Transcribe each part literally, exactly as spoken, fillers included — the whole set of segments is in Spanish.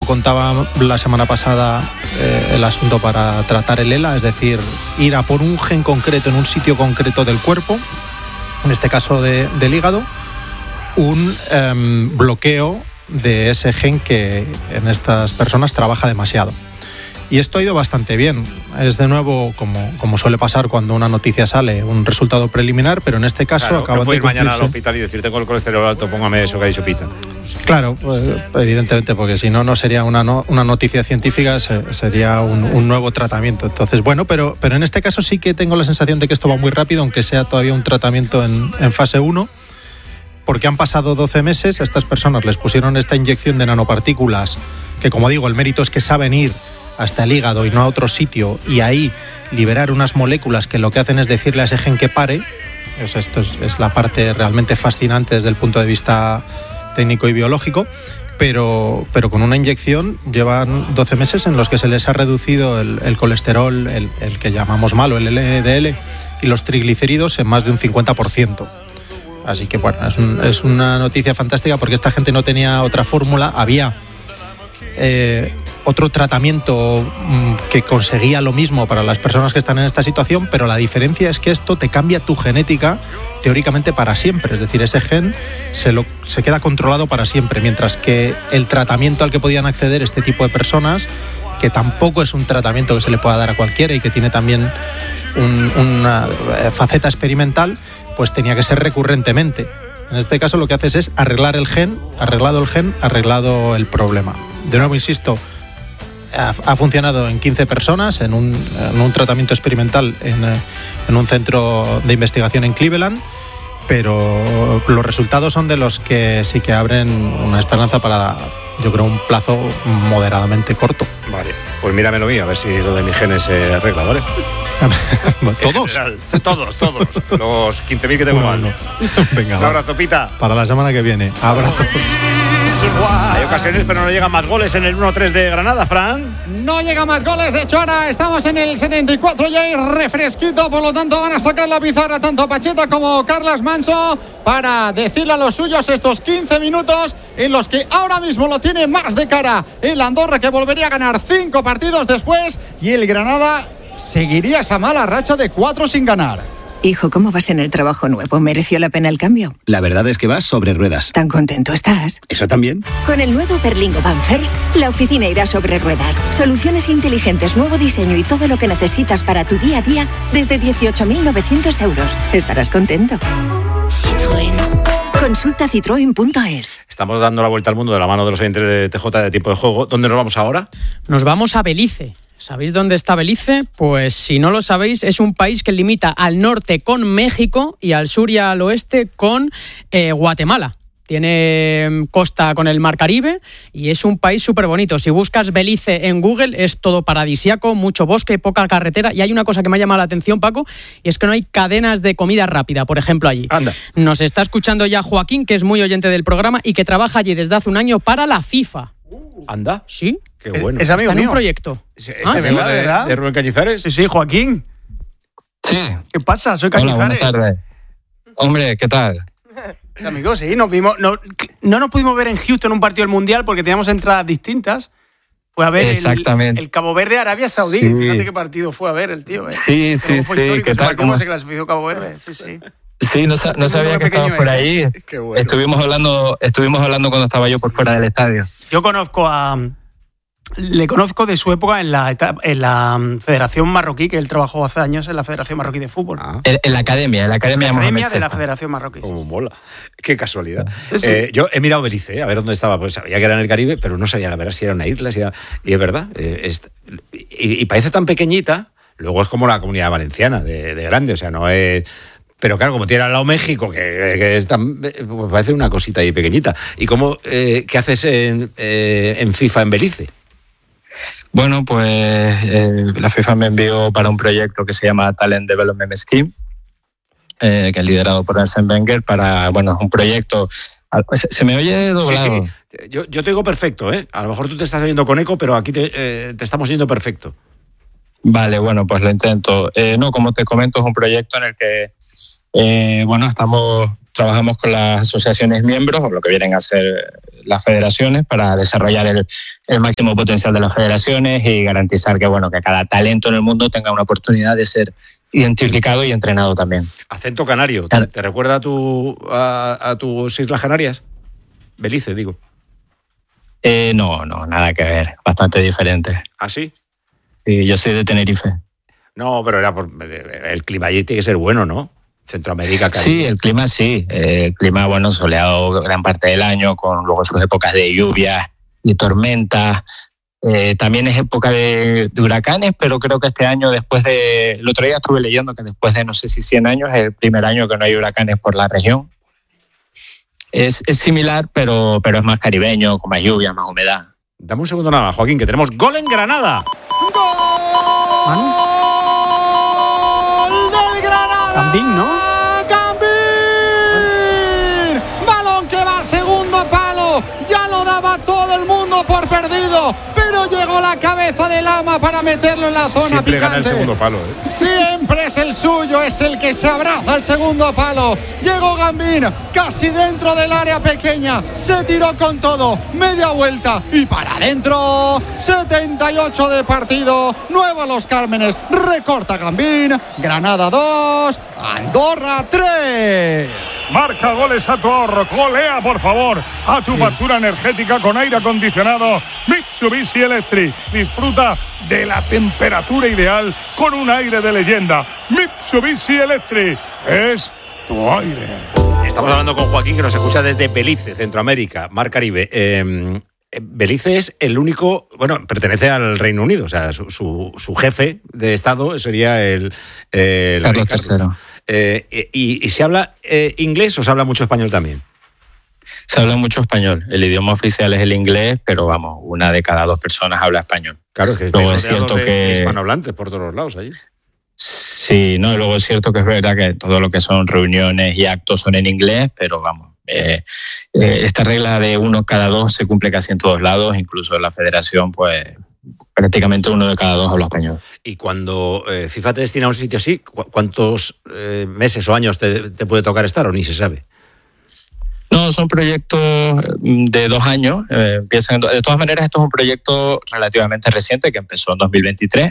contaba la semana pasada eh, el asunto para tratar el ELA, es decir, ir a por un gen concreto en un sitio concreto del cuerpo, en este caso de, del hígado, un eh, bloqueo de ese gen que en estas personas trabaja demasiado. Y esto ha ido bastante bien. Es de nuevo, como, como suele pasar cuando una noticia sale, un resultado preliminar, pero en este caso claro, acaban no puedo de ir mañana cumplirse. al hospital y decir, tengo el colesterol alto, póngame eso que ha dicho Pita. Claro, pues, evidentemente, porque si no, no sería una, no, una noticia científica, se, sería un, un nuevo tratamiento. Entonces, bueno, pero, pero en este caso sí que tengo la sensación de que esto va muy rápido, aunque sea todavía un tratamiento en, en fase uno, porque han pasado doce meses, a estas personas les pusieron esta inyección de nanopartículas, que como digo, el mérito es que saben ir hasta el hígado y no a otro sitio, y ahí liberar unas moléculas que lo que hacen es decirle a ese gen que pare. Pues esto es, es la parte realmente fascinante desde el punto de vista técnico y biológico, pero, pero con una inyección llevan doce meses en los que se les ha reducido el, el colesterol, el, el que llamamos malo, el L D L, y los triglicéridos en más de un cincuenta por ciento. Así que bueno, es, un, es una noticia fantástica porque esta gente no tenía otra fórmula, había eh, otro tratamiento mmm, que conseguía lo mismo para las personas que están en esta situación, pero la diferencia es que esto te cambia tu genética teóricamente para siempre, es decir, ese gen se, lo, se queda controlado para siempre, mientras que el tratamiento al que podían acceder este tipo de personas, que tampoco es un tratamiento que se le pueda dar a cualquiera y que tiene también un, una faceta experimental, pues tenía que ser recurrentemente. En este caso lo que haces es arreglar el gen, arreglado el gen, arreglado el problema. De nuevo, insisto, ha, ha funcionado en quince personas en un, en un tratamiento experimental en, en un centro de investigación en Cleveland, pero los resultados son de los que sí que abren una esperanza para, yo creo, un plazo moderadamente corto. Vale, pues míramelo mío, a ver si lo de mis genes se arregla, ¿vale? ¿Todos? General, todos, todos. Los quince mil que tengo mal. Bueno, venga, un abrazo, Pita. Para la semana que viene. Abrazos. Hay ocasiones, pero no llegan más goles en el uno tres de Granada, Fran. No llega más goles, de hecho ahora estamos en el setenta y cuatro y hay refresquito, por lo tanto van a sacar la pizarra tanto Pacheta como Carlas Manso para decirle a los suyos estos quince minutos en los que ahora mismo lo tiene más de cara el Andorra, que volvería a ganar cinco partidos después, y el Granada seguiría esa mala racha de cuatro sin ganar. Hijo, ¿cómo vas en el trabajo nuevo? ¿Mereció la pena el cambio? La verdad es que vas sobre ruedas. ¿Tan contento estás? ¿Eso también? Con el nuevo Berlingo Van First, la oficina irá sobre ruedas. Soluciones inteligentes, nuevo diseño y todo lo que necesitas para tu día a día desde dieciocho mil novecientos euros. Estarás contento. Citroën. Consulta citroen punto es. Estamos dando la vuelta al mundo de la mano de los oyentes de T J de Tiempo de Juego. ¿Dónde nos vamos ahora? Nos vamos a Belice. ¿Sabéis dónde está Belice? Pues si no lo sabéis, es un país que limita al norte con México y al sur y al oeste con eh, Guatemala. Tiene costa con el Mar Caribe y es un país súper bonito. Si buscas Belice en Google, es todo paradisíaco, mucho bosque, poca carretera. Y hay una cosa que me ha llamado la atención, Paco, y es que no hay cadenas de comida rápida, por ejemplo, allí. Anda. Nos está escuchando ya Joaquín, que es muy oyente del programa y que trabaja allí desde hace un año para la FIFA. Anda. Sí. Qué bueno. Es amigo Está en mío. Un proyecto. ¿Ese, ese ah, amigo ¿sí? de, de Rubén Cañizares? Sí, sí, Joaquín. Sí. ¿Qué pasa? Soy Hola, Cañizares. buenas tardes. Hombre, ¿qué tal? Sí, amigos, sí, nos vimos, no, no nos pudimos ver en Houston un partido del Mundial porque teníamos entradas distintas. Fue a ver el, el Cabo Verde Arabia Saudí. Sí. Fíjate qué partido fue a ver el tío. Eh. Sí, sí, sí. ¿Qué tal? ¿Cómo se clasificó Cabo Verde? Sí, sí. Sí, no, no sabía que estabas por ahí. Bueno. Estuvimos hablando, estuvimos hablando cuando estaba yo por fuera del estadio. Yo conozco a... Le conozco de su época en la, en la Federación Marroquí, que él trabajó hace años en la Federación Marroquí de Fútbol. Ah. En, en la academia, en la Academia, la academia de la Federación Marroquí. Como mola. Qué casualidad. Sí. Eh, yo he mirado Belice, eh, a ver dónde estaba. Pues sabía que era en el Caribe, pero no sabía la verdad si era una isla. Si era, y es verdad. Eh, es, y, y parece tan pequeñita, luego es como la Comunidad Valenciana, de, de grande, o sea, no es... Pero claro, como tiene al lado México, que, que es tan, pues parece una cosita ahí pequeñita. ¿Y cómo, eh, qué haces en, eh, en FIFA en Belice? Bueno, pues eh, la FIFA me envió para un proyecto que se llama Talent Development Scheme, eh, que es liderado por Arsène Wenger, para, bueno, un proyecto... ¿Se, se me oye doblado? Sí, sí. Yo, yo te digo perfecto, ¿eh? A lo mejor tú te estás oyendo con eco, pero aquí te, eh, te estamos oyendo perfecto. Vale, bueno, pues lo intento. Eh, no, como te comento, es un proyecto en el que, eh, bueno, estamos... trabajamos con las asociaciones miembros, o lo que vienen a ser las federaciones, para desarrollar el, el máximo potencial de las federaciones y garantizar que, bueno, que cada talento en el mundo tenga una oportunidad de ser identificado y entrenado también. Acento canario, ¿te, te recuerda a, tu, a, a tus Islas Canarias? Belice, digo. Eh, no, no, nada que ver, bastante diferente. ¿Ah, sí? Sí, yo soy de Tenerife. No, pero era por, el clima allí tiene que ser bueno, ¿no? Centroamérica, Caribe. Sí, el clima sí. Eh, el clima, bueno, soleado gran parte del año, con luego sus épocas de lluvias y tormentas. Eh, también es época de, de huracanes, pero creo que este año, después de... El otro día estuve leyendo que después de, no sé si cien años, es el primer año que no hay huracanes por la región. Es, es similar, pero, pero es más caribeño, con más lluvia, más humedad. Dame un segundo nada más, Joaquín, que tenemos gol en Granada. ¡Gol del Granada! Gambín, ¿no? ¡Gambín! Balón que va al segundo palo. Ya lo daba todo el mundo por perdido, pero llegó la cabeza de Lama para meterlo en la zona Siempre picante. Gana el segundo palo, ¿eh? Siempre es el suyo, es el que se abraza al segundo palo. Llegó Gambín, casi dentro del área pequeña. Se tiró con todo, media vuelta y para adentro. setenta y ocho de partido. Nuevo Los Cármenes, recorta Gambín. Granada dos, Andorra tres. Marca goles a tu ahorro, golea por favor a tu sí. factura energética con aire acondicionado Mitsubishi Electric. Disfruta de la temperatura ideal con un aire de leyenda. Mitsubishi Electric es tu aire. Estamos hablando con Joaquín, que nos escucha desde Belice, Centroamérica, Mar Caribe. Eh, Belice es el único, bueno, pertenece al Reino Unido, o sea, su, su, su jefe de Estado sería el, el Carlos tercero. Eh, y, ¿Y se habla eh, inglés o se habla mucho español también? Se habla mucho español. El idioma oficial es el inglés, pero vamos, una de cada dos personas habla español. Claro, que luego es cierto de que hispanohablantes por todos los lados allí. Sí, no, y luego es cierto que es verdad que todo lo que son reuniones y actos son en inglés, pero vamos, eh, eh, esta regla de uno cada dos se cumple casi en todos lados, incluso en la federación, pues prácticamente uno de cada dos habla español. Y cuando eh, FIFA te destina a un sitio así, ¿cu- ¿cuántos eh, meses o años te, te puede tocar estar o ni se sabe? No, son proyectos de dos años. Eh, empiezan, de todas maneras, esto es un proyecto relativamente reciente que empezó en dos mil veintitrés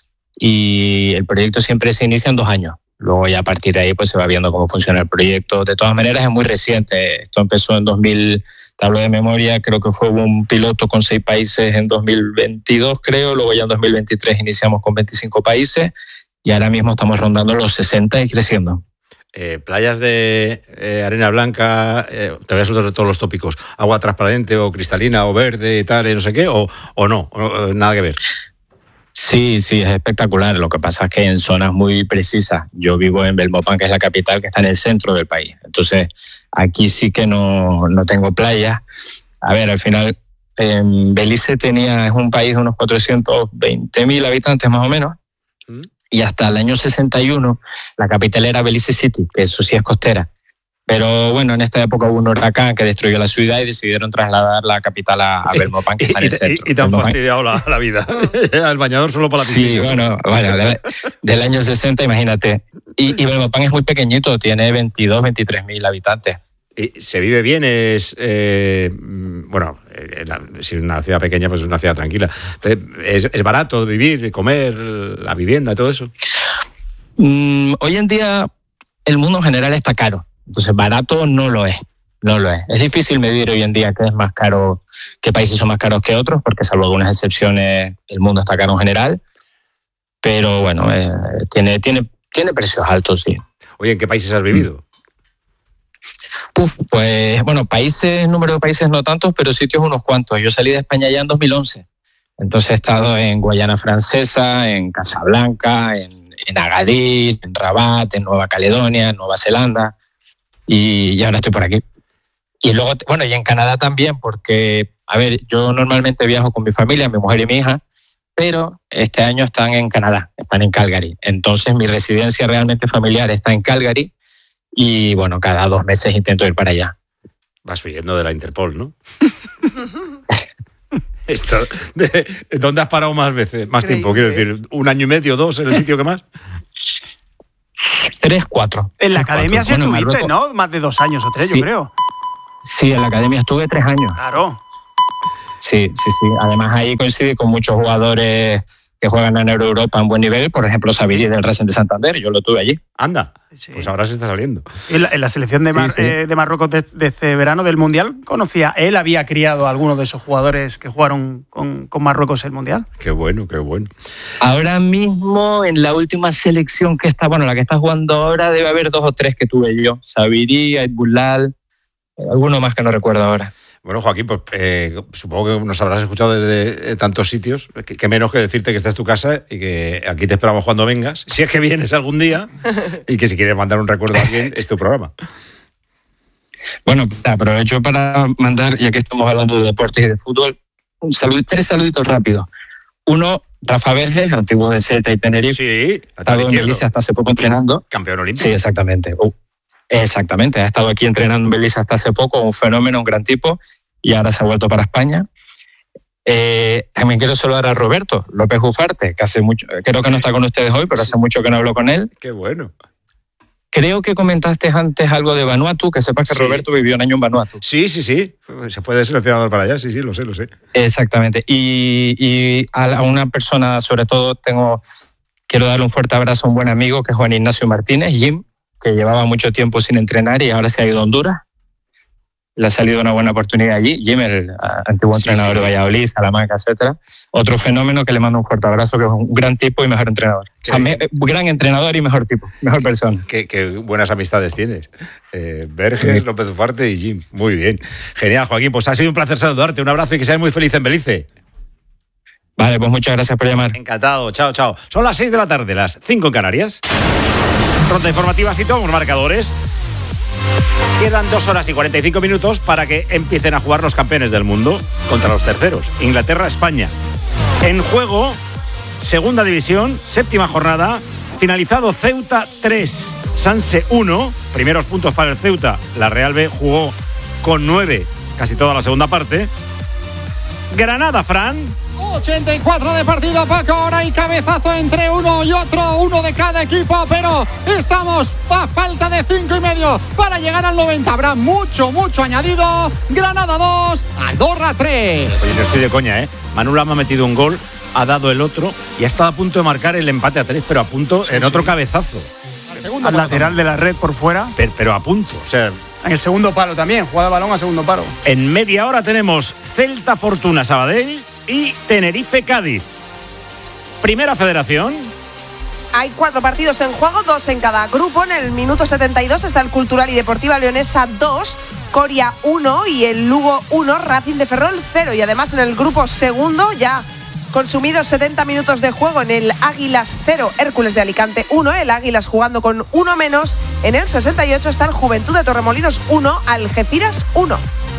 y el proyecto siempre se inicia en dos años. Luego ya a partir de ahí pues se va viendo cómo funciona el proyecto. De todas maneras es muy reciente. Esto empezó en dos mil, te hablo de memoria, creo que fue un piloto con seis países en dos mil veintidós, creo. Luego ya en dos mil veintitrés iniciamos con veinticinco países y ahora mismo estamos rondando los sesenta y creciendo. Eh, playas de eh, arena blanca, eh, te voy a soltar todos los tópicos, agua transparente o cristalina o verde y tal, no sé qué, o, o no, o, nada que ver. Sí, sí, es espectacular. Lo que pasa es que en zonas muy precisas. Yo vivo en Belmopán, que es la capital, que está en el centro del país. Entonces, aquí sí que no, no tengo playa. A ver, al final, eh, Belice tenía, es un país de unos cuatrocientos veinte mil habitantes más o menos. ¿Mm? Y hasta el año sesenta y uno la capital era Belice City, que eso sí es costera. Pero bueno, en esta época hubo un huracán que destruyó la ciudad y decidieron trasladar la capital a, a Belmopán, que está en el centro. Y, y te han fastidiado la, la vida. El bañador solo para la piscina. Sí, bueno, bueno del, del año sesenta, imagínate. Y, y Belmopán es muy pequeñito, tiene veintidós, veintitrés mil habitantes. ¿Y se vive bien? Es eh, bueno, la, si es una ciudad pequeña, pues es una ciudad tranquila. ¿Es, es barato vivir, comer, la vivienda y todo eso? Mm, hoy en día el mundo en general está caro. Entonces, barato no lo es, no lo es. Es difícil medir hoy en día qué es más caro, qué países son más caros que otros, porque salvo algunas excepciones, el mundo está caro en general. Pero bueno, eh, tiene, tiene, tiene precios altos, sí. Oye, ¿en qué países has vivido? Uf, pues bueno, países, número de países no tantos, pero sitios unos cuantos. Yo salí de España ya en dos mil once. Entonces he estado en Guayana Francesa, en Casablanca, en, en Agadir, en Rabat, en Nueva Caledonia, en Nueva Zelanda. Y ahora estoy por aquí. Y luego, bueno, y en Canadá también, porque, a ver, yo normalmente viajo con mi familia, mi mujer y mi hija, pero este año están en Canadá, están en Calgary. Entonces mi residencia realmente familiar está en Calgary y, bueno, cada dos meses intento ir para allá. Vas huyendo de la Interpol, ¿no? Esto, de, ¿dónde has parado más veces, más Increíble. tiempo? Quiero decir, ¿un año y medio, dos en el sitio que más? Tres, cuatro. En la tres, academia sí bueno, estuviste, Marruecos, ¿no? Más de dos años o tres, sí, yo creo. Sí, en la academia estuve tres años. Claro. Sí, sí, sí. Además ahí coincidí con muchos jugadores que juegan en Europa en buen nivel, por ejemplo, Saviri del Racing de Santander, yo lo tuve allí. Anda, sí. Pues ahora se está saliendo. En la, en la selección de, Mar, sí, sí. Eh, de Marruecos de, de este verano del Mundial, conocía, él había criado a algunos de esos jugadores que jugaron con, con Marruecos el Mundial. Qué bueno, qué bueno. Ahora mismo, en la última selección que está, bueno, la que está jugando ahora, debe haber dos o tres que tuve yo. Saviri, Aitbulal, alguno más que no recuerdo ahora. Bueno, Joaquín, pues eh, supongo que nos habrás escuchado desde tantos sitios, que, que menos que decirte que esta es tu casa y que aquí te esperamos cuando vengas, si es que vienes algún día, y que si quieres mandar un recuerdo a alguien, es tu programa. Bueno, aprovecho para mandar, ya que estamos hablando de deportes y de fútbol, un saludo, tres saluditos rápidos. Uno, Rafa Verges, antiguo de Celta y Tenerife. Sí, ha estado en Belice hasta hace poco entrenando. Campeón olímpico. Sí, exactamente. Uh, Exactamente, ha estado aquí entrenando en Belice hasta hace poco, un fenómeno, un gran tipo, y ahora se ha vuelto para España. Eh, también quiero saludar a Roberto López Ufarte, que hace mucho, creo que no está con ustedes hoy, pero hace mucho que no hablo con él. Qué bueno. Creo que comentaste antes algo de Vanuatu, que sepas que sí. Roberto vivió un año en Vanuatu. Sí, sí, sí, se fue de seleccionador para allá, sí, sí, lo sé, lo sé. Exactamente, y, y a una persona, sobre todo, tengo quiero darle un fuerte abrazo a un buen amigo, que es Juan Ignacio Martínez, Jim, que llevaba mucho tiempo sin entrenar y ahora se ha ido a Honduras. Le ha salido una buena oportunidad allí. Jim, el antiguo sí, entrenador sí. de Valladolid, Salamanca, etcétera. Otro fenómeno que le mando un fuerte abrazo, que es un gran tipo y mejor entrenador. O sea, me, gran entrenador y mejor tipo, mejor persona. Qué, qué buenas amistades tienes. Eh, Verges, sí. López Ufarte y Jim. Muy bien. Genial, Joaquín. Pues ha sido un placer saludarte. Un abrazo y que seas muy feliz en Belice. Vale, pues muchas gracias por llamar. Encantado. Chao, chao. Son las seis de la tarde, las cinco en Canarias. Ronda informativa, así tomamos marcadores. Quedan dos horas y cuarenta y cinco minutos para que empiecen a jugar los campeones del mundo contra los terceros. Inglaterra, España. En juego, segunda división, séptima jornada. Finalizado Ceuta tres, Sanse uno. Primeros puntos para el Ceuta. La Real B jugó con nueve casi toda la segunda parte. Granada, Fran. ochenta y cuatro de partido, Paco. Ahora hay cabezazo entre uno y otro, uno de cada equipo, pero estamos a falta de cinco y medio para llegar al noventa. Habrá mucho, mucho añadido. Granada dos, Andorra tres. Oye, no estoy de coña, ¿eh? Manu Lama ha metido un gol, ha dado el otro y ha estado a punto de marcar el empate a tres, pero a punto sí, en sí. otro cabezazo. Al, al lateral de la red por fuera. Pero, pero a punto, o sea... En el segundo palo también, jugada de balón a segundo palo. En media hora tenemos Celta Fortuna Sabadell y Tenerife Cádiz. Primera Federación. Hay cuatro partidos en juego, dos en cada grupo. En el minuto setenta y dos está el Cultural y Deportiva Leonesa dos, Coria uno y el Lugo uno, Racing de Ferrol cero. Y además en el grupo segundo, ya consumidos setenta minutos de juego, en el Águilas cero, Hércules de Alicante uno, el Águilas jugando con uno menos. En el sesenta y ocho está el Juventud de Torremolinos uno, Algeciras uno.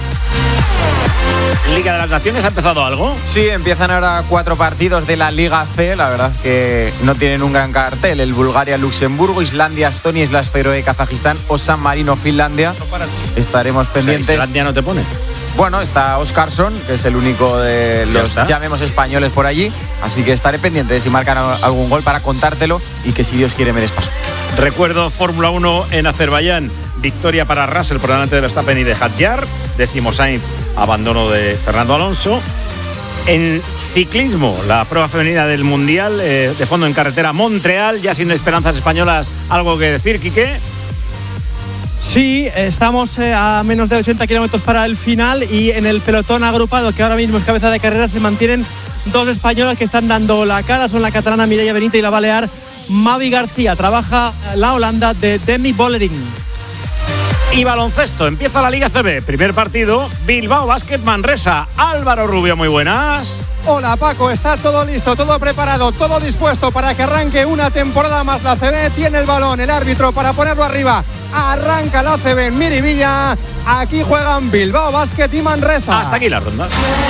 Liga de las Naciones, ¿ha empezado algo? Sí, empiezan ahora cuatro partidos de la Liga C. La verdad que no tienen un gran cartel. El Bulgaria-Luxemburgo, Islandia-Estonia, Islas Feroe, Kazajistán o San Marino-Finlandia. Estaremos pendientes. O sea, ¿Islandia no te pone? Bueno, está Óskarsson, que es el único de los, llamemos, españoles por allí. Así que estaré pendiente de si marcan algún gol para contártelo y que, si Dios quiere, me des paso. Recuerdo Fórmula uno en Azerbaiyán. Victoria para Russell por delante de Verstappen y de Hadjar. Décimo Sainz, abandono de Fernando Alonso. En ciclismo, la prueba femenina del Mundial, eh, de fondo en carretera, Montreal, ya sin esperanzas españolas. ¿Algo que decir, Quique? Sí, estamos eh, a menos de ochenta kilómetros para el final y en el pelotón agrupado, que ahora mismo es cabeza de carrera, se mantienen dos españolas que están dando la cara. Son la catalana Mireia Benítez y la balear Mavi García. Trabaja la Holanda de Demi Vollering. Y baloncesto, empieza la Liga C B. Primer partido, Bilbao Basket Manresa. Álvaro Rubio, muy buenas. Hola Paco, está todo listo, todo preparado, todo dispuesto para que arranque una temporada más la C B. Tiene el balón el árbitro para ponerlo arriba. Arranca la C B en Miribilla. Aquí juegan Bilbao Basket y Manresa. Hasta aquí la ronda.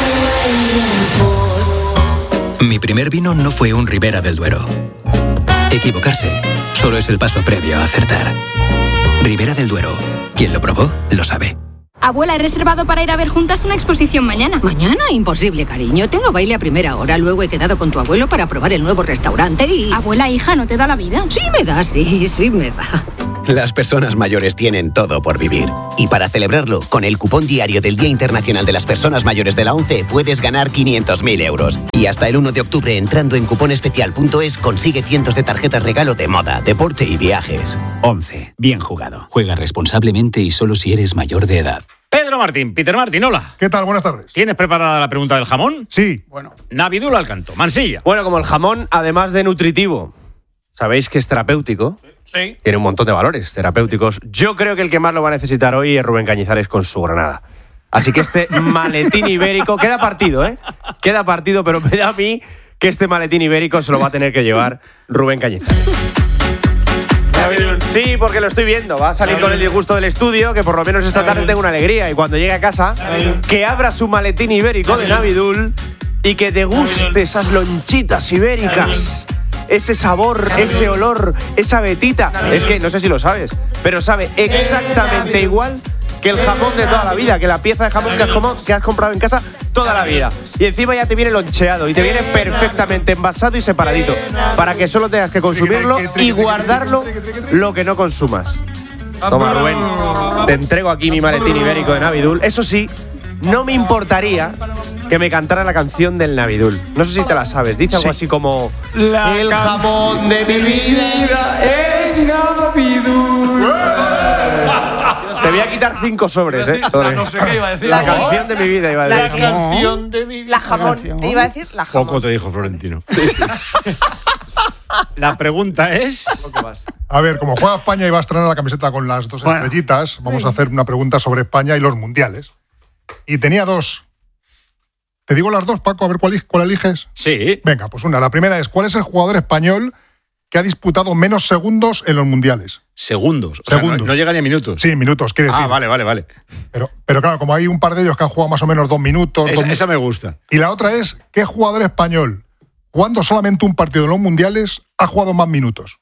Mi primer vino no fue un Ribera del Duero. Equivocarse solo es el paso previo a acertar. Ribera del Duero. Quien lo probó, lo sabe. Abuela, he reservado para ir a ver juntas una exposición mañana. Mañana, imposible, cariño. Tengo baile a primera hora. Luego he quedado con tu abuelo para probar el nuevo restaurante y... Abuela, hija, ¿no te da la vida? Sí me da, sí, sí me da. Las personas mayores tienen todo por vivir. Y para celebrarlo, con el cupón diario del Día Internacional de las Personas Mayores de la ONCE puedes ganar quinientos mil euros. Y hasta el uno de octubre, entrando en cuponespecial punto es, consigue cientos de tarjetas regalo de moda, deporte y viajes. ONCE. Bien jugado. Juega responsablemente y solo si eres mayor de edad. Pedro Martín, Peter Martín, hola. ¿Qué tal? Buenas tardes. ¿Tienes preparada la pregunta del jamón? Sí. Bueno. Navidul al canto. Mansilla. Bueno, como el jamón, además de nutritivo, sabéis que es terapéutico. Sí. Tiene un montón de valores terapéuticos. Yo creo que el que más lo va a necesitar hoy es Rubén Cañizares con su Granada. Así que este maletín ibérico, queda partido, ¿eh? Queda partido, pero me da a mí que este maletín ibérico se lo va a tener que llevar Rubén Cañizares. Sí, porque lo estoy viendo. Va a salir con el disgusto del estudio, que por lo menos esta tarde tengo una alegría. Y cuando llegue a casa, que abra su maletín ibérico de Navidul y que deguste esas lonchitas ibéricas. Ese sabor, ese olor, esa vetita. Es que no sé si lo sabes, pero sabe exactamente igual que el jamón de toda la vida, que la pieza de jamón que has, como, que has comprado en casa toda la vida. Y encima ya te viene loncheado y te viene perfectamente envasado y separadito, para que solo tengas que consumirlo y guardarlo lo que no consumas. Toma, Rubén, te entrego aquí mi maletín ibérico de Navidul. Eso sí, no me importaría que me cantara la canción del Navidul. No sé si te la sabes. Dice algo sí. así como... La el jamón de mi vida es Navidul. Te voy a quitar cinco sobres, ¿eh? La no sé qué iba a decir. La canción de mi vida iba a decir. La canción de mi vida. La jamón. Iba a decir la jamón. Poco te dijo Florentino. La pregunta es... A ver, como juega España y va a estrenar la camiseta con las dos bueno. estrellitas, vamos a hacer una pregunta sobre España y los mundiales. Y tenía dos. ¿Te digo las dos, Paco? A ver cuál, cuál eliges. Sí. Venga, pues una. La primera es, ¿cuál es el jugador español que ha disputado menos segundos en los mundiales? Segundos. O segundos. Sea, no, no llega ni a minutos. Sí, minutos, quiere decir. Ah, vale, vale, vale. Pero, pero claro, como hay un par de ellos que han jugado más o menos dos minutos. Esa, dos esa me gusta. Y la otra es, ¿qué jugador español, jugando solamente un partido en los mundiales, ha jugado más minutos?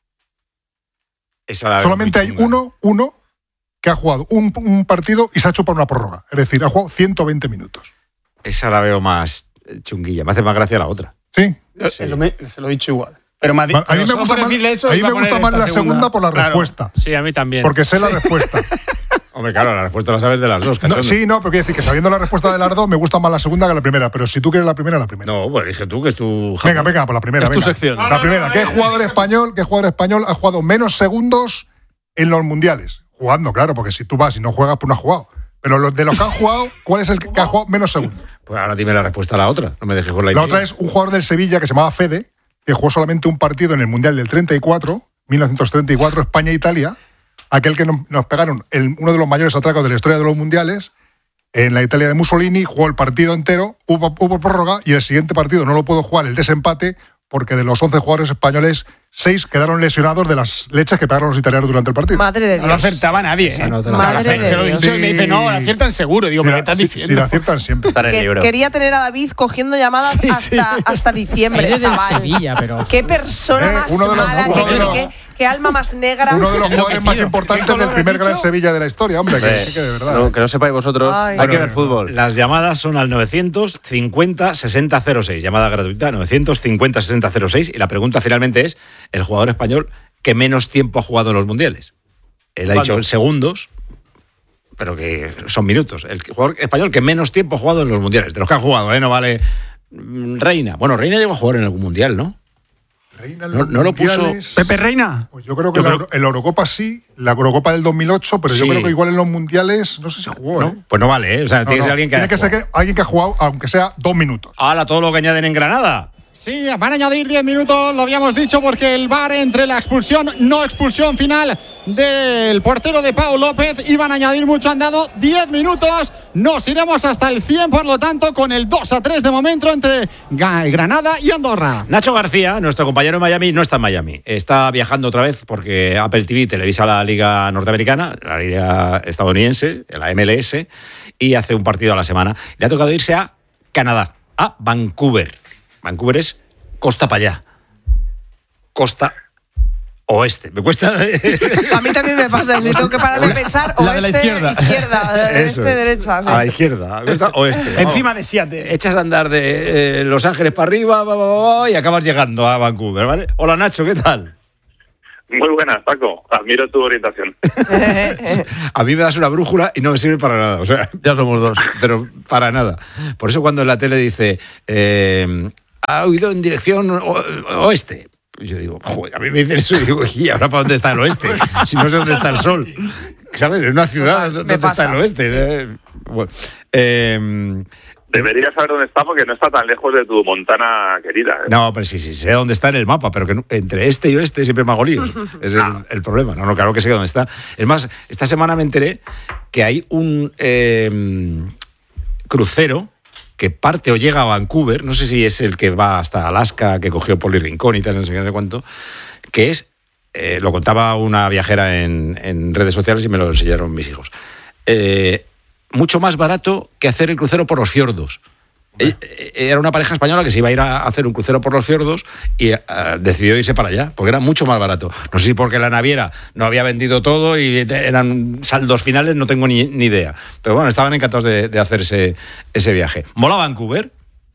Esa la solamente hay uno, uno que ha jugado un, un partido y se ha hecho por una prórroga. Es decir, ha jugado ciento veinte minutos. Esa la veo más chunguilla. Me hace más gracia la otra. Sí. sí. Se, lo me, se lo he dicho igual. Pero me ha, a mí me gusta más, eso, a mí me gusta más la segunda, segunda por la claro. respuesta. Sí, a mí también. Porque sé sí. la respuesta. Hombre, claro, la respuesta la sabes de las dos. No, sí, no, pero quiero decir que sabiendo la respuesta de las dos me gusta más la segunda que la primera. Pero si tú quieres la primera, la primera. No, pues dije tú que es tu... Venga, venga, por la primera. Es venga. tu sección. La primera. ¿Qué jugador español, qué jugador español ha jugado menos segundos en los mundiales? Jugando, claro, porque si tú vas y no juegas, pues no has jugado. Pero los de los que han jugado, ¿cuál es el que ha jugado menos segundos? Pues ahora dime la respuesta a la otra. No me dejes con la idea. La otra es un jugador del Sevilla que se llamaba Fede, que jugó solamente un partido en el Mundial del treinta y cuatro, mil novecientos treinta y cuatro, España-Italia, aquel que nos pegaron el, uno de los mayores atracos de la historia de los mundiales, en la Italia de Mussolini, jugó el partido entero, hubo, hubo prórroga, y el siguiente partido no lo pudo jugar, el desempate, porque de los once jugadores españoles, seis quedaron lesionados de las leches que pegaron los italianos durante el partido. Madre de Dios. No lo acertaba nadie. ¿eh? No Madre de se lo Dios. dicho, sí. Me dice, no, lo aciertan seguro. Digo, si ¿pero la, qué estás si, diciendo? Si la aciertan siempre. Que, quería tener a David cogiendo llamadas sí, hasta, sí. hasta diciembre. Eres del Sevilla, pero... Qué persona eh, más los, mala, qué, qué, qué, qué alma más negra. Uno de los jugadores más importantes del primer gran Sevilla de la historia, hombre, que, que de verdad. No, que no sepáis vosotros, Ay. hay que ver fútbol. Las llamadas son al novecientos cincuenta sesenta cero seis, llamada gratuita, novecientos cincuenta sesenta cero seis, y la pregunta finalmente es, el jugador español que menos tiempo ha jugado en los mundiales. Él ha dicho segundos, pero que son minutos. El jugador español que menos tiempo ha jugado en los mundiales. De los que ha jugado, ¿eh? No vale... Reina. Bueno, Reina llegó a jugar en algún mundial, ¿no? Reina no, no lo puso... ¿Pepe Reina? Pues yo creo que yo la, creo... en la Eurocopa sí, la Eurocopa del dos mil ocho, pero sí. Yo creo que igual en los mundiales no sé si jugó, no, ¿eh? Pues no vale, ¿eh? O sea, no, tiene no, que ser alguien que... Tiene que ser que, alguien que ha jugado, aunque sea dos minutos. ¡Hala, todo lo que añaden en Granada! Sí, van a añadir diez minutos, lo habíamos dicho, porque el V A R entre la expulsión, no expulsión final del portero de Pau López, iban a añadir mucho, han dado diez minutos, nos iremos hasta el cien, por lo tanto, con el dos a tres de momento entre Granada y Andorra. Nacho García, nuestro compañero en Miami, no está en Miami, está viajando otra vez porque Apple T V televisa la Liga Norteamericana, la Liga Estadounidense, la M L S, y hace un partido a la semana. Le ha tocado irse a Canadá, a Vancouver. Vancouver es costa para allá. Costa oeste. Me cuesta. A mí también me pasa eso. Y tengo que parar de pensar La de la oeste, izquierda. izquierda, Eso. este, derecha. sí. A la izquierda. Me cuesta oeste. Encima de Seattle. Echas a andar de eh, Los Ángeles para arriba va, va, va, va, y acabas llegando a Vancouver, ¿vale? Hola Nacho, ¿qué tal? Muy buenas, Paco. Admiro tu orientación. A mí me das una brújula y no me sirve para nada. O sea, ya somos dos. Pero para nada. Por eso cuando en la tele dice, eh, ha huido en dirección o- oeste. Yo digo, joder, a mí me dicen eso y digo, ¿y ahora para dónde está el oeste? Si no sé dónde está el sol. ¿Sabes? En una ciudad, ¿dónde está el oeste? Eh, Bueno, eh, Deberías saber dónde está porque no está tan lejos de tu Montana querida. ¿eh? no, pero sí, sí, sé dónde está en el mapa, pero que no- entre este y oeste siempre me hago líos. Ese es el, el problema. No, no, claro que sé dónde está. Es más, esta semana me enteré que hay un eh, crucero que parte o llega a Vancouver, no sé si es el que va hasta Alaska, que cogió Poli Rincón y tal, no sé qué, no sé cuánto, que es, eh, lo contaba una viajera en, en redes sociales y me lo enseñaron mis hijos, eh, mucho más barato que hacer el crucero por los fiordos. Eh, eh, Era una pareja española que se iba a ir a hacer un crucero por los fiordos y eh, decidió irse para allá, porque era mucho más barato. No sé si porque la naviera no había vendido todo y eran saldos finales, no tengo ni, ni idea. Pero bueno, estaban encantados de, de hacer ese, ese viaje. ¿Mola Vancouver?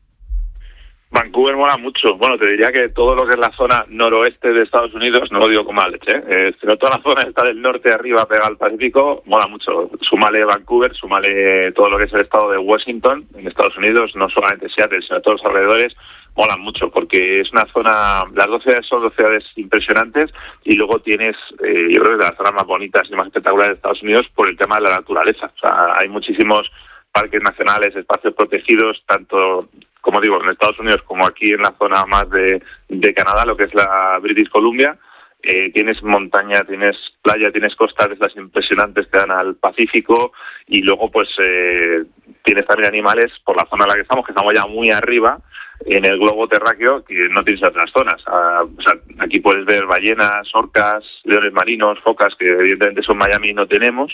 Vancouver mola mucho. Bueno, te diría que todo lo que es la zona noroeste de Estados Unidos, no lo digo con mala leche, ¿eh? Sino toda la zona está del norte arriba, pega al Pacífico, mola mucho. Súmale Vancouver, súmale todo lo que es el estado de Washington, en Estados Unidos, no solamente Seattle, sino todos los alrededores, molan mucho, porque es una zona, las dos ciudades son dos ciudades impresionantes, y luego tienes, eh, yo creo que de las zonas más bonitas y más espectaculares de Estados Unidos por el tema de la naturaleza. O sea, hay muchísimos parques nacionales, espacios protegidos, tanto, como digo, en Estados Unidos como aquí en la zona más de, de Canadá, lo que es la British Columbia. Eh, tienes montaña, tienes playa, tienes costas de estas impresionantes que dan al Pacífico, y luego pues eh, tienes también animales por la zona en la que estamos, que estamos ya muy arriba en el globo terráqueo, que no tienes en otras zonas. Ah, o sea, aquí puedes ver ballenas, orcas, leones marinos, focas, que evidentemente son Miami no tenemos.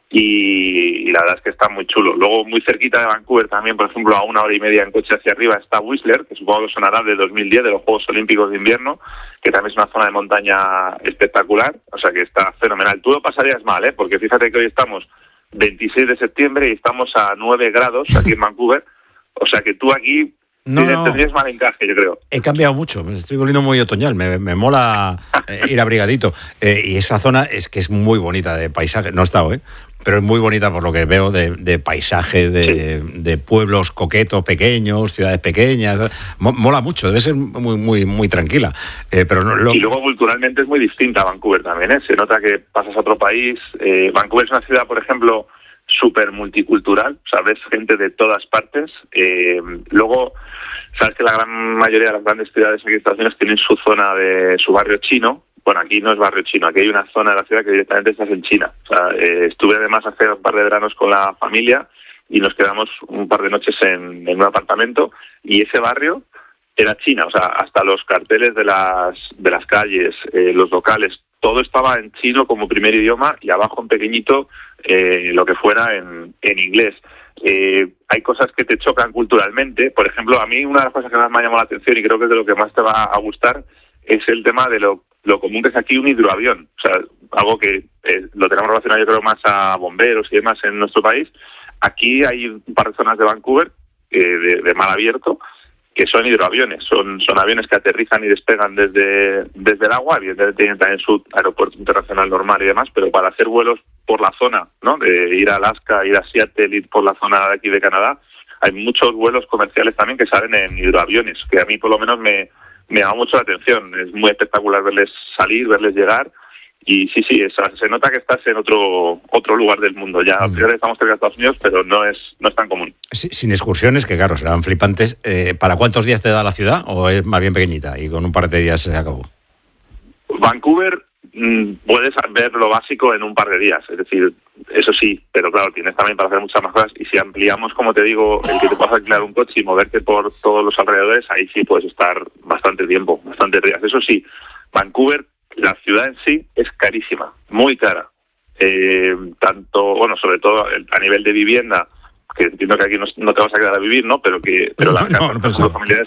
Y, y la verdad es que está muy chulo. Luego, muy cerquita de Vancouver también, por ejemplo, a una hora y media en coche hacia arriba está Whistler, que supongo que sonará de dos mil diez, de los Juegos Olímpicos de Invierno, que también es una zona de montaña espectacular, o sea que está fenomenal. Tú lo pasarías mal, ¿eh? Porque fíjate que hoy estamos veintiséis de septiembre y estamos a nueve grados aquí en Vancouver, o sea que tú aquí No, tienes, no. tendrías mal encaje, yo creo. He cambiado mucho, me estoy volviendo muy otoñal, me, me mola eh, ir abrigadito. Eh, y esa zona es que es muy bonita de paisaje, no he estado, ¿eh? Pero es muy bonita por lo que veo de, de paisaje, de, de pueblos coquetos, pequeños, ciudades pequeñas. Mo- Mola mucho, debe ser muy muy muy tranquila. Eh, pero no, lo... Y luego culturalmente es muy distinta a Vancouver también, ¿eh? Se nota que pasas a otro país. Eh, Vancouver es una ciudad, por ejemplo, súper multicultural, o sea, ves gente de todas partes. Eh, luego, sabes que la gran mayoría de las grandes ciudades aquí en Estados Unidos tienen su zona de su barrio chino. Bueno, aquí no es barrio chino, aquí hay una zona de la ciudad que directamente estás en China. O sea, eh, estuve además hace un par de veranos con la familia y nos quedamos un par de noches en, en un apartamento, y ese barrio era China, o sea, hasta los carteles de las de las calles, eh, los locales, todo estaba en chino como primer idioma, y abajo en pequeñito eh, lo que fuera en, en inglés. Eh, hay cosas que te chocan culturalmente. Por ejemplo, a mí una de las cosas que más me ha llamado la atención, y creo que es de lo que más te va a gustar, es el tema de lo, lo común que es aquí un hidroavión. O sea, algo que eh, lo tenemos relacionado yo creo más a bomberos y demás en nuestro país. Aquí hay un par de zonas de Vancouver eh, de, de mar abierto que son hidroaviones, son son aviones que aterrizan y despegan desde desde el agua. Evidentemente tienen también su aeropuerto internacional normal y demás, pero para hacer vuelos por la zona, ¿no? De ir a Alaska, ir a Seattle, ir por la zona de aquí de Canadá, hay muchos vuelos comerciales también que salen en hidroaviones, que a mí por lo menos me, me llama mucho la atención. Es muy espectacular verles salir, verles llegar. Y sí, sí, esa, se nota que estás en otro otro lugar del mundo. Ya mm. estamos cerca de Estados Unidos, pero no es no es tan común. Sí, sin excursiones, que claro, serán flipantes. Eh, ¿Para cuántos días te da la ciudad? ¿O es más bien pequeñita y con un par de días se acabó? Vancouver mmm, puedes ver lo básico en un par de días. Es decir, eso sí, pero claro, tienes también para hacer muchas más cosas. Y si ampliamos, como te digo, el que te puedas alquilar un coche y moverte por todos los alrededores, ahí sí puedes estar bastante tiempo, bastantes días. Eso sí, Vancouver, la ciudad en sí es carísima, muy cara. Eh, tanto, bueno, sobre todo a nivel de vivienda, que entiendo que aquí no, no te vas a quedar a vivir, ¿no? Pero que pero las no, casas no, no, familiares...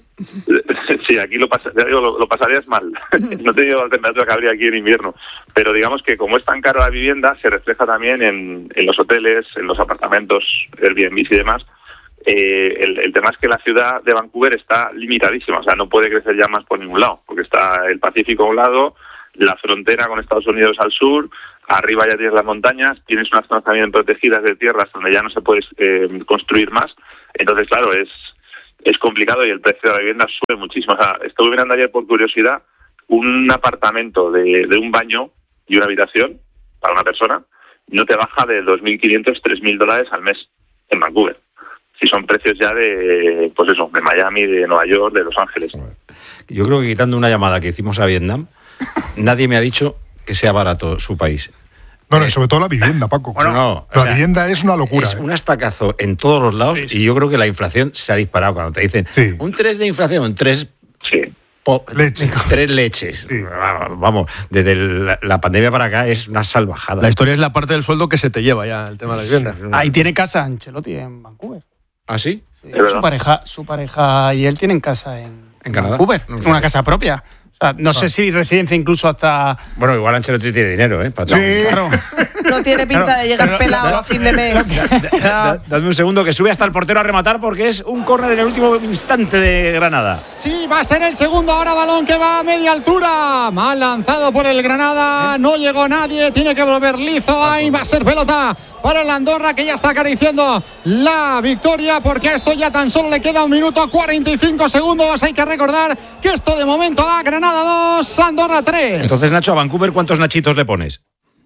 Sí, aquí lo, pasa, digo, lo, lo pasarías mal. No te digo la temperatura que habría aquí en invierno. Pero digamos que como es tan caro la vivienda, se refleja también en, en los hoteles, en los apartamentos, Airbnb y demás. Eh, el, el tema es que la ciudad de Vancouver está limitadísima, o sea, no puede crecer ya más por ningún lado, porque está el Pacífico a un lado, la frontera con Estados Unidos al sur, arriba ya tienes las montañas, tienes unas zonas también protegidas de tierras donde ya no se puede eh, construir más. Entonces, claro, es es complicado y el precio de la vivienda sube muchísimo. O sea, estuve mirando ayer por curiosidad un apartamento de, de un baño y una habitación para una persona, no te baja de dos mil quinientos, tres mil dólares al mes en Vancouver. Si son precios ya de, pues eso, de Miami, de Nueva York, de Los Ángeles. Yo creo que quitando una llamada que hicimos a Vietnam, nadie me ha dicho que sea barato su país. No, no, sobre todo la vivienda, Paco. Bueno, no, la o sea, vivienda es una locura. Es ¿eh? un estacazo en todos los lados, sí, sí. Y yo creo que la inflación se ha disparado cuando te dicen sí. un tres de inflación, tres... Sí. Po, Leche. Tres leches. Sí. Vamos, desde la, la pandemia para acá es una salvajada. La historia es la parte del sueldo que se te lleva ya, el tema de la vivienda. Ahí tiene casa Ancelotti en Vancouver. ¿Ah, sí? Sí, su pareja, su pareja y él tienen casa en, ¿En Canadá? Vancouver, No sé una si. casa propia. O sea, no, no sé si residencia incluso hasta... Bueno, igual Ancelotti tiene dinero, ¿eh? Patrón. Sí, claro. No tiene pinta claro, de llegar pero, pelado da, a fin de mes. Da, da, da, dadme un segundo que sube hasta el portero a rematar porque es un córner en el último instante de Granada. Sí, va a ser el segundo. Ahora balón que va a media altura. Mal lanzado por el Granada. No llegó nadie. Tiene que volver liso. Ahí va a ser pelota para el Andorra, que ya está acariciando la victoria, porque a esto ya tan solo le queda un minuto cuarenta y cinco segundos. Hay que recordar que esto de momento va Granada dos, Andorra tres. Entonces, Nacho, a Vancouver, ¿cuántos nachitos le pones?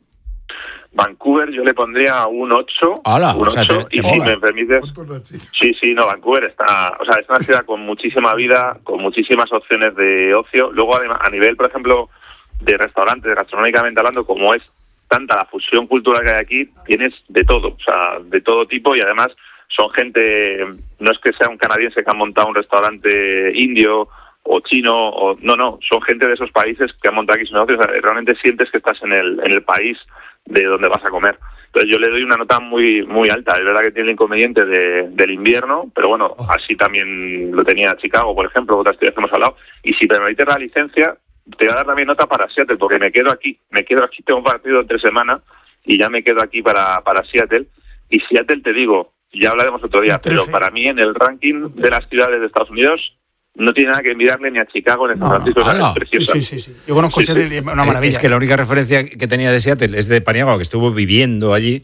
Vancouver yo le pondría un ocho. ¡Hala! Un o sea, ocho, te, y te si me permites... Sí, sí, no, Vancouver está... O sea, es una ciudad con muchísima vida, con muchísimas opciones de ocio. Luego, a nivel, por ejemplo, de restaurantes, gastronómicamente hablando, como es tanta la fusión cultural que hay aquí, tienes de todo, o sea, de todo tipo, y además son gente... No es que sea un canadiense que ha montado un restaurante indio o chino, o no, no, son gente de esos países que han montado aquí sus negocios. O sea, realmente sientes que estás en el, en el país de donde vas a comer. Entonces yo le doy una nota muy muy alta. Es verdad que tiene el inconveniente de, del invierno, pero bueno, así también lo tenía Chicago, por ejemplo, otras ciudades que hemos hablado. Y si me permites la licencia, te voy a dar también nota para Seattle, porque me quedo aquí, me quedo aquí, tengo un partido entre semana y ya me quedo aquí para, para Seattle. Y Seattle, te digo, ya hablaremos otro día, pero para mí en el ranking de las ciudades de Estados Unidos no tiene nada que envidiarle ni a Chicago ni a San Francisco. No, no. Es preciosa. Sí, sí, sí, sí. Yo conozco sí, Seattle sí. y es una maravilla. Es que la única referencia que tenía de Seattle es de Paniagua, que estuvo viviendo allí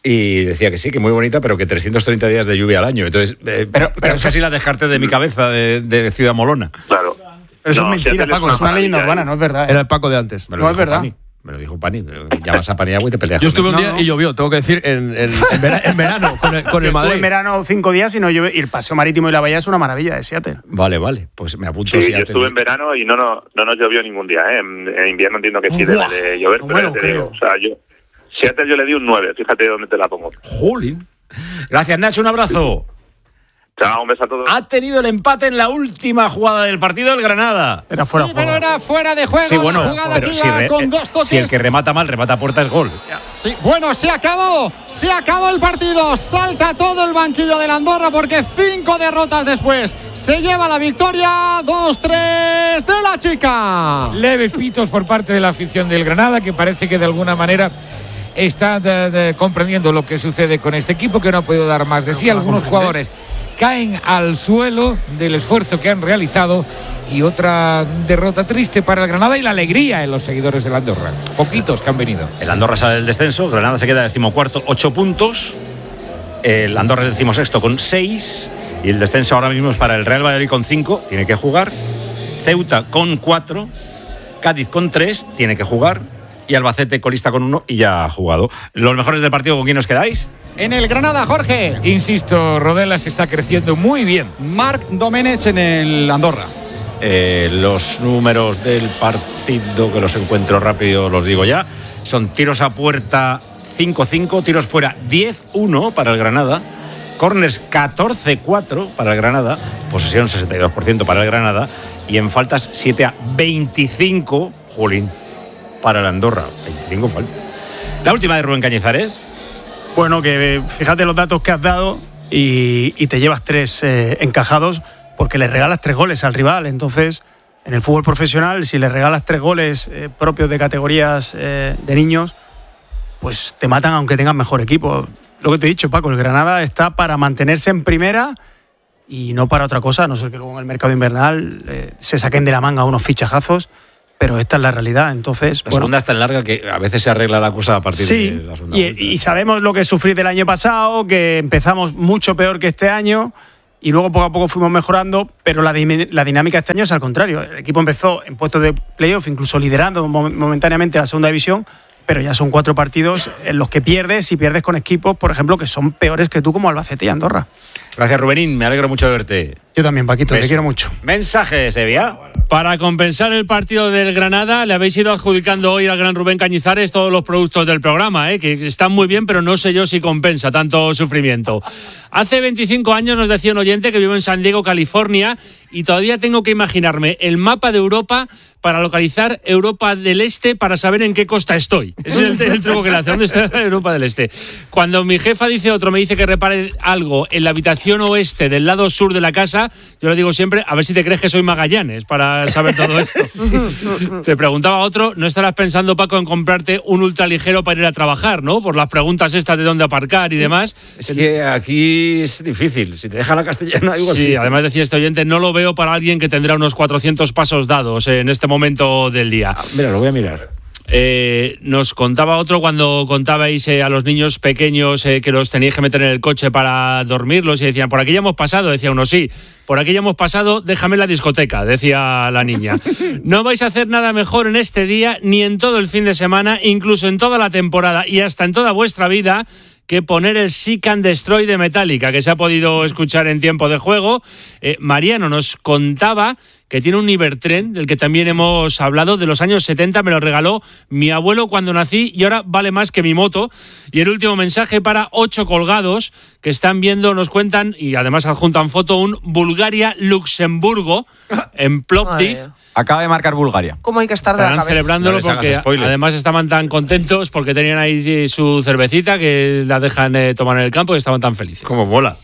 y decía que sí, que muy bonita, pero que trescientos treinta días de lluvia al año. Entonces, eh, pero, pero casi eso... la descarté de mi cabeza de, de Ciudad Molona. Claro. Pero eso no, es mentira, Paco, es una leyenda urbana, no es verdad. ¿eh? Era el Paco de antes. Me lo no es verdad. Pani. Me lo dijo Pani. Llamas a Paniagua y te peleas. Yo estuve un no, día no. y llovió, tengo que decir, en, en, en, verano, en verano, con el, con el Madrid. Estuve en verano cinco días y no llueve. Y el paseo marítimo y la bahía es una maravilla de Seattle. Vale, vale. Pues me apunto. Sí, Seattle. Yo estuve en verano y no, no, no nos llovió ningún día. ¿eh? En, en invierno entiendo que sí debe de llover, pero bueno, te creo. digo, o sea, yo, Seattle yo le di un nueve. Fíjate dónde te la pongo. Jolín. Gracias, Nacho. Un abrazo. Chao, un beso a todos. Ha tenido el empate en la última jugada del partido el Granada. Era fuera, sí, pero era fuera de juego. Sí, bueno, la jugada pero que si, iba re, con dos toques. si el que remata mal, remata a puerta es gol. Sí, bueno, se acabó. Se acabó el partido. Salta todo el banquillo del Andorra porque cinco derrotas después se lleva la victoria. dos tres de la chica. Leves pitos por parte de la afición del Granada, que parece que de alguna manera está de, de, comprendiendo lo que sucede con este equipo, que no ha podido dar más de sí. Algunos jugadores caen al suelo del esfuerzo que han realizado, y otra derrota triste para el Granada y la alegría en los seguidores del Andorra. Poquitos que han venido. El Andorra sale del descenso, Granada se queda decimocuarto, ocho puntos. El Andorra es decimosexto con seis. Y el descenso ahora mismo es para el Real Valladolid con cinco, tiene que jugar. Ceuta con cuatro. Cádiz con tres, tiene que jugar. Y Albacete colista con uno y ya ha jugado. Los mejores del partido, ¿con quién os quedáis? En el Granada, Jorge. Insisto, Rodelas está creciendo muy bien. Marc Domenech en el Andorra. Eh, los números del partido, que los encuentro rápido, los digo ya. Son tiros a puerta cinco cinco, tiros fuera diez uno para el Granada, corners catorce cuatro para el Granada, posesión sesenta y dos por ciento para el Granada, y en faltas siete a veinticinco, jolín, para el Andorra. veinticinco faltas. La última de Rubén Cañizares. Bueno, que fíjate los datos que has dado y, y te llevas tres eh, encajados porque le regalas tres goles al rival. Entonces, en el fútbol profesional, si le regalas tres goles eh, propios de categorías eh, de niños, pues te matan aunque tengas mejor equipo. Lo que te he dicho, Paco, el Granada está para mantenerse en primera y no para otra cosa, a no ser que luego en el mercado invernal eh, se saquen de la manga unos fichajazos, pero esta es la realidad. Entonces, la bueno, segunda es tan larga que a veces se arregla la cosa a partir sí, de la segunda. Y, y sabemos lo que sufrí del año pasado, que empezamos mucho peor que este año y luego poco a poco fuimos mejorando, pero la, la dinámica de este año es al contrario. El equipo empezó en puestos de playoff, incluso liderando momentáneamente la segunda división, pero ya son cuatro partidos en los que pierdes y pierdes con equipos, por ejemplo, que son peores que tú, como Albacete y Andorra. Gracias, Rubenín, me alegro mucho de verte. Yo también, Paquito, Beso. te quiero mucho. Mensaje, Sevilla. Para compensar el partido del Granada, le habéis ido adjudicando hoy al gran Rubén Cañizares todos los productos del programa, ¿eh? Que están muy bien, pero no sé yo si compensa tanto sufrimiento. Hace veinticinco años nos decía un oyente que vive en San Diego, California, y todavía tengo que imaginarme el mapa de Europa para localizar Europa del Este para saber en qué costa estoy. Ese es el, el truco que le hace. ¿Dónde está Europa del Este? Cuando mi jefa dice otro, me dice que repare algo en la habitación oeste del lado sur de la casa, yo le digo siempre, a ver si te crees que soy Magallanes para saber todo esto. Te preguntaba otro, ¿no estarás pensando, Paco, en comprarte un ultraligero para ir a trabajar, ¿no? Por las preguntas estas de dónde aparcar y demás. Es que aquí es difícil. Si te deja la castellana, igual sí. Sí, además decía este oyente, no lo veo para alguien que tendrá unos cuatrocientos pasos dados en este momento del día. Ah, mira, lo voy a mirar. Eh, nos contaba otro cuando contabais eh, a los niños pequeños eh, que los teníais que meter en el coche para dormirlos y decían, por aquí ya hemos pasado, decía uno, sí, por aquí ya hemos pasado, déjame en la discoteca, decía la niña. No vais a hacer nada mejor en este día, ni en todo el fin de semana, incluso en toda la temporada y hasta en toda vuestra vida, que poner el Seek and Destroy de Metallica, que se ha podido escuchar en tiempo de juego. Eh, Mariano nos contaba que tiene un Ibertren, del que también hemos hablado, de los años setenta, me lo regaló mi abuelo cuando nací y ahora vale más que mi moto. Y el último mensaje para ocho colgados que están viendo, nos cuentan, y además adjuntan foto, un Bulgaria-Luxemburgo en Plovdiv. Acaba de marcar Bulgaria. ¿Cómo hay que estar de la Estarán cabeza? celebrándolo No les porque hagas spoiler. además estaban tan contentos porque tenían ahí su cervecita que la dejan eh, tomar en el campo y estaban tan felices. Como mola.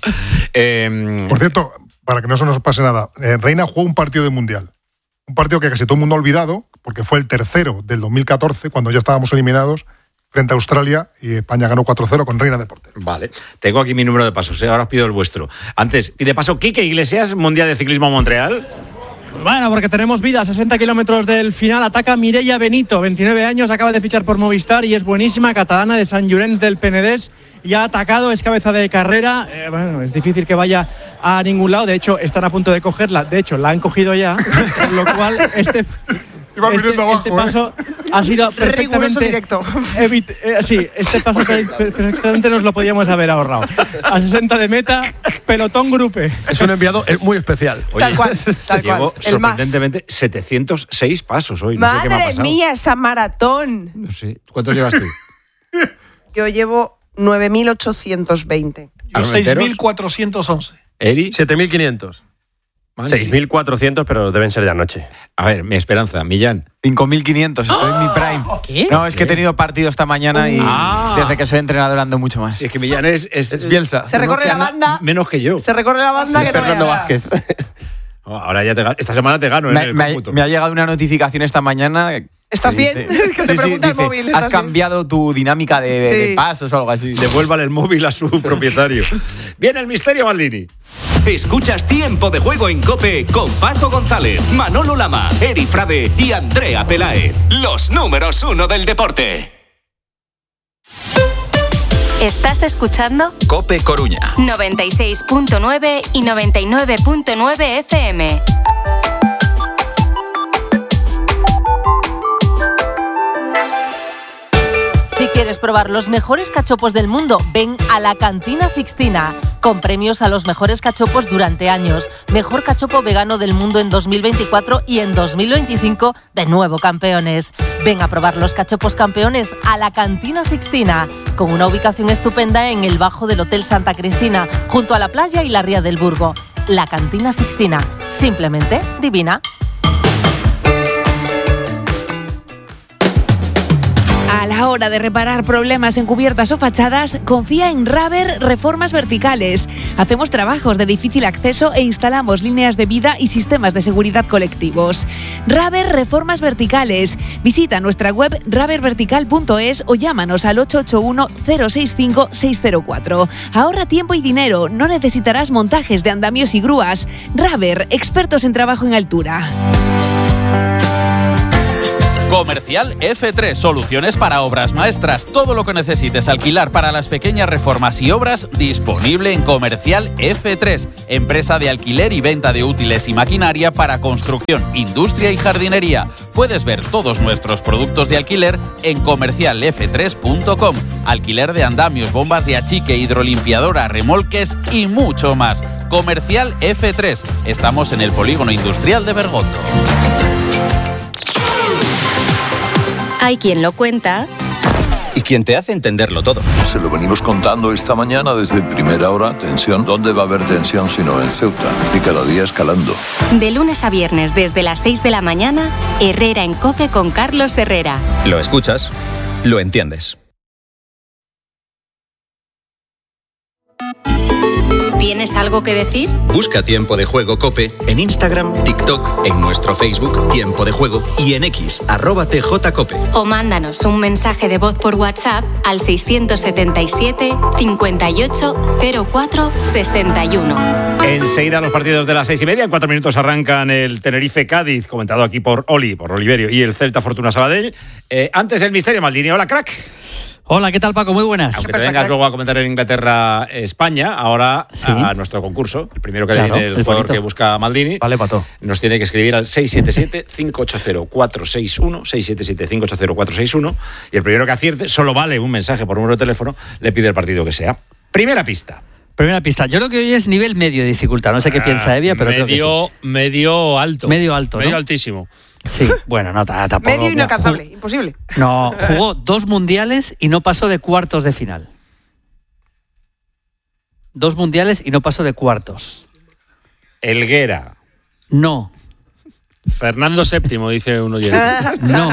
Eh, Por cierto, para que no se nos pase nada, eh, Reina jugó un partido de Mundial. Un partido que casi todo el mundo ha olvidado, porque fue el tercero del dos mil catorce, cuando ya estábamos eliminados frente a Australia, y España ganó cuatro cero con Reina de portero. Vale, tengo aquí mi número de pasos, ¿eh? Ahora os pido el vuestro. Antes, pide paso Quique Iglesias, Mundial de Ciclismo Montreal. Bueno, porque tenemos vida, sesenta kilómetros del final, ataca Mireia Benito, veintinueve años, acaba de fichar por Movistar y es buenísima, catalana de Sant Llorenç del Penedès, y ha atacado, es cabeza de carrera, eh, bueno, es difícil que vaya a ningún lado, de hecho están a punto de cogerla, de hecho la han cogido ya, por lo cual este... Este, abajo, este paso ¿eh? ha sido perfectamente directo. Evit- eh, sí, este paso perfectamente nos lo podíamos haber ahorrado. A sesenta de meta, pelotón grupe. Es un enviado muy especial. Oye, Tal cual, tal llevo cual. El más. sorprendentemente setecientos seis pasos hoy. No sé qué me ha Madre pasado. mía, esa maratón. No sé. ¿Cuántos llevas tú? Yo llevo nueve mil ochocientos veinte. ¿A los enteros? seis mil cuatrocientos once. ¿Eri? siete mil quinientos. seis mil cuatrocientos, pero deben ser de anoche. A ver, mi esperanza, Millán. cinco mil quinientos, estoy en mi prime. ¿Qué? No, es que he tenido partido esta mañana y Ah. desde que soy entrenador ando mucho más. Sí, es que Millán es... Es, Es Bielsa. Se recorre la banda. Menos que yo. Se recorre la banda Sí, que no Fernando veas. Vázquez. Oh, ahora ya te gano. Esta semana te gano en Me, el me ha, cómputo. me ha llegado una notificación esta mañana. ¿Estás que bien? dice- Que te pregunta el móvil, ¿estás Has bien? cambiado tu dinámica de, de- de Sí. pasos o algo así. Devuélvale el móvil a su propietario. Viene el misterio, Maldini. Escuchas Tiempo de Juego en COPE con Paco González, Manolo Lama, Eri Frade y Andrea Peláez. Los números uno del deporte. Estás escuchando COPE Coruña. noventa y seis punto nueve y noventa y nueve punto nueve F M. Si quieres probar los mejores cachopos del mundo, ven a la Cantina Sixtina, con premios a los mejores cachopos durante años. Mejor cachopo vegano del mundo en dos mil veinticuatro y en dos mil veinticinco, de nuevo campeones. Ven a probar los cachopos campeones a la Cantina Sixtina, con una ubicación estupenda en el bajo del Hotel Santa Cristina, junto a la playa y la Ría del Burgo. La Cantina Sixtina, simplemente divina. A la hora de reparar problemas en cubiertas o fachadas, confía en Raber Reformas Verticales. Hacemos trabajos de difícil acceso e instalamos líneas de vida y sistemas de seguridad colectivos. Raber Reformas Verticales. Visita nuestra web raber vertical punto es o llámanos al ocho ocho uno, cero seis cinco, seis cero cuatro. Ahorra tiempo y dinero, no necesitarás montajes de andamios y grúas. Raber, expertos en trabajo en altura. Comercial F tres, soluciones para obras maestras. Todo lo que necesites alquilar para las pequeñas reformas y obras, disponible en Comercial F tres, empresa de alquiler y venta de útiles y maquinaria para construcción, industria y jardinería. Puedes ver todos nuestros productos de alquiler en comercial f tres punto com. Alquiler de andamios, bombas de achique, hidrolimpiadora, remolques y mucho más. Comercial F tres. Estamos en el Polígono Industrial de Bergondo. Hay quien lo cuenta y quien te hace entenderlo todo. Se lo venimos contando esta mañana desde primera hora. Tensión. ¿Dónde va a haber tensión sino en Ceuta? Y cada día escalando. De lunes a viernes desde las seis de la mañana, Herrera en COPE con Carlos Herrera. Lo escuchas, lo entiendes. ¿Tienes algo que decir? Busca Tiempo de Juego COPE en Instagram, TikTok, en nuestro Facebook Tiempo de Juego y en X, arroba tjcope. O mándanos un mensaje de voz por WhatsApp al seiscientos setenta y siete, cincuenta y ocho, cero cuatro, sesenta y uno. Enseguida los partidos de las seis y media. En cuatro minutos arrancan el Tenerife-Cádiz, comentado aquí por Oli, por Oliverio, y el Celta Fortuna Sabadell. Eh, antes el misterio Maldini. Hola, crack. Hola, ¿qué tal, Paco? Muy buenas. Aunque te vengas luego a comentar en Inglaterra-España, ahora ¿Sí? a nuestro concurso, el primero que Claro, viene el, el jugador bonito. que busca a Maldini, Vale, Pato. nos tiene que escribir al seis siete siete, cinco ocho cero, cuatro seis uno, seis siete siete, cinco ocho cero, cuatro seis uno, y el primero que acierte, solo vale un mensaje por número de teléfono, le pide el partido que sea. Primera pista. Primera pista. Yo creo que hoy es nivel medio de dificultad. No sé qué Ah, piensa Evia, pero creo medio, que sí. medio alto. Medio alto, ¿no? Medio altísimo. Sí, bueno, no, t- tampoco. Medio mira, inalcanzable, ju- imposible. No, jugó dos mundiales y no pasó de cuartos de final. Dos mundiales y no pasó de cuartos. Helguera. No. Fernando séptimo, dice un oyente. No.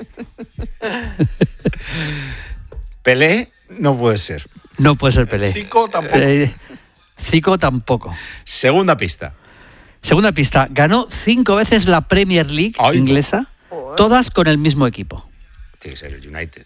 Pelé no puede ser. No puede ser Pelé. Zico tampoco. Eh, Zico tampoco. Segunda pista. Segunda pista. Ganó cinco veces la Premier League Ay, inglesa, todas con el mismo equipo. Tiene que ser el United.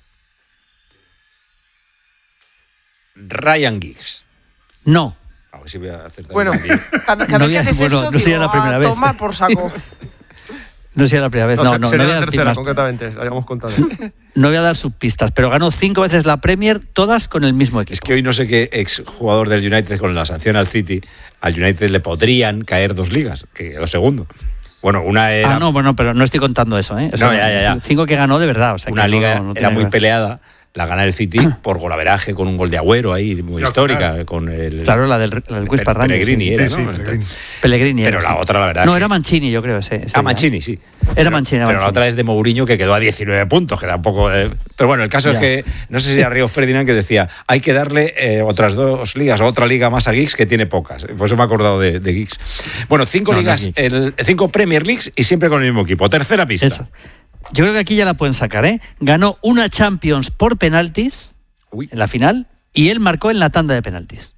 Ryan Giggs. No. A ver si voy a acertar. Bueno, bien. cada, cada No vez que había- haces bueno, eso, no sería digo, la primera a vez. tomar por saco. No sería la primera vez. No, no, no, sería voy a la decir tercera, más. concretamente, habíamos contado. No voy a dar subpistas, pero ganó cinco veces la Premier, todas con el mismo equipo. Es que hoy no sé qué exjugador del United con la sanción al City, al United le podrían caer dos ligas, que quedó segundo. Bueno, una era... Ah, no, bueno, pero no estoy contando eso, ¿eh? O sea, No, ya, ya, ya. Cinco que ganó de verdad. O sea, una que no- liga no- no era tiene muy que ver. peleada, la gana el City por golaveraje con un gol de Agüero ahí, muy Y al histórica, final. con el... Claro, la del, la del Whisper Pe- Rangers, Pellegrini sí. era, Sí, ¿no? sí, Pellegrini. Pellegrini Pero era, la sí. otra, la verdad... No, que- era Mancini, yo creo. Ese, ese Ah, ya. Mancini, sí. Era Pero- Mancini, era Pero la Mancini. otra es de Mourinho, que quedó a diecinueve puntos, que da un poco de... Pero bueno, el caso Ya. es que, no sé si era Río Ferdinand que decía, hay que darle eh, otras dos ligas o otra liga más a Giggs, que tiene pocas. Por eso me he acordado de, de Giggs. Bueno, cinco No, no ligas, es el, cinco Premier Leagues y siempre con el mismo equipo. Tercera pista. Eso. Yo creo que aquí ya la pueden sacar, ¿eh? Ganó una Champions por penaltis en la final y él marcó en la tanda de penaltis.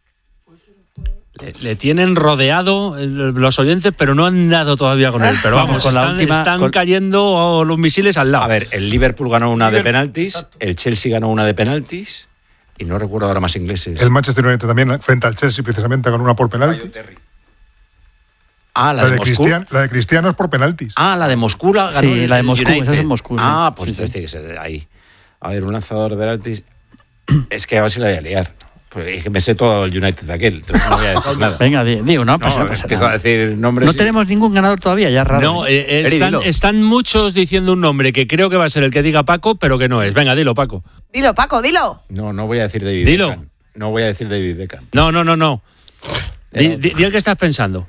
Le, le tienen rodeado el- los oyentes, pero no han dado todavía con él. Pero vamos, Con la están, última- están con- cayendo los misiles al lado. A ver, el Liverpool ganó una de penaltis, el Chelsea ganó una de penaltis y no recuerdo ahora más ingleses. El Manchester United también, frente al Chelsea, precisamente ganó una por penalti. Ah, la, La de, de, Moscú. Cristian, la de Cristiano es por penaltis. Ah, la de Moscú la ganó Sí, el la de Moscú, United. esa es en Moscú, sí. Ah, pues Sí, entonces sí. tiene que ser de ahí. A ver, un lanzador de penaltis. Es que a ver si la voy a liar. Pues es que me sé todo el United de aquel, entonces no voy a decir nada. Venga, di- digo, no, No, pasa, pasa empiezo nada. a decir nombres. No y- tenemos ningún ganador todavía, ya es raro. No, ¿eh? eh, Eri, están, dilo. están muchos diciendo un nombre que creo que va a ser el que diga Paco, pero que no es. Venga, dilo, Paco. Dilo, Paco, dilo. No, no voy a decir David Dilo. Beckham. No voy a decir David Beckham. No, no, no, no. Di, Eh, di- di el que estás pensando.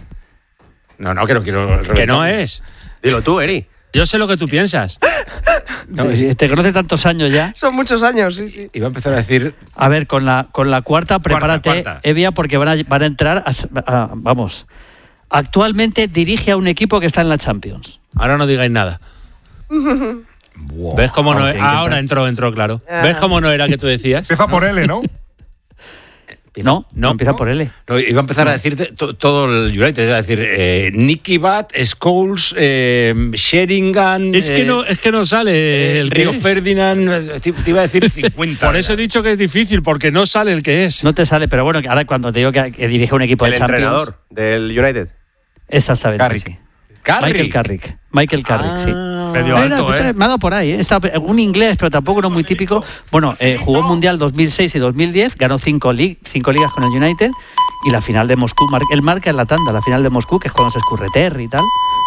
No, no, que no quiero... Que no es. Dilo tú, Eri. Yo sé lo que tú piensas. No, Eh, Te conoce tantos años ya. Son muchos años, sí, sí. Iba a empezar a decir... A ver, con la, con la cuarta, prepárate, cuarta. Evia, porque van a, van a entrar, a, a- vamos, actualmente dirige a un equipo que está en la Champions. Ahora no digáis nada. Wow. ¿Ves cómo no era? Ahora entró, entró, claro. Ah. ¿Ves cómo no era que tú decías? Empieza por L, ¿no? No, no empieza no. por L. No, iba a empezar no. a decirte to, todo el United, iba a decir eh, Nicky Butt, Scholes, eh, Sheringham. Es que, eh, no, es que no sale eh, el Río que Ferdinand, te, te iba a decir cincuenta. Por eso he dicho que es difícil, porque no sale el que es. No te sale, pero bueno, ahora cuando te digo que, que dirige un equipo el de Champions. El entrenador del United. Exactamente. Carrick. Sí. Carrick. Michael Carrick. Michael Carrick, ah, sí. Medio alto, Era, ¿eh? Me ha dado por ahí, ¿eh? Está un inglés, pero tampoco uno muy típico. Bueno, eh, jugó Mundial dos mil seis y dos mil diez, ganó cinco, lig cinco ligas con el United y la final de Moscú. Él marca en la tanda, la final de Moscú, que es cuando se escurre Terry y tal.